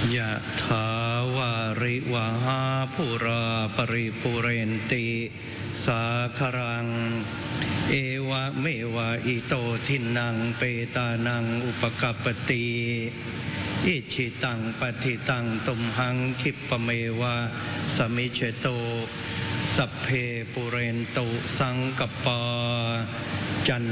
ยะถาวาริวหาปุราปริปุเรนติสาครังเอวะเมวะอิโตทินังเปตานังอุปกัปปติอิชิตังปฏิตังตุมหังคิปะเมวะสมิจเจโตสัพเพปุเรนตุสังกปปาจัน